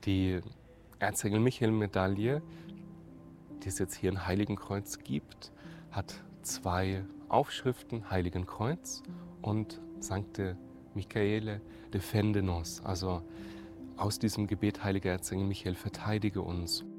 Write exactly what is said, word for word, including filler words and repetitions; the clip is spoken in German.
Die Erzengel Michael-Medaille, die es jetzt hier in Heiligenkreuz gibt, hat zwei Aufschriften, Heiligenkreuz und Sancte Michaele defende nos, also aus diesem Gebet, heiliger Erzengel Michael, verteidige uns.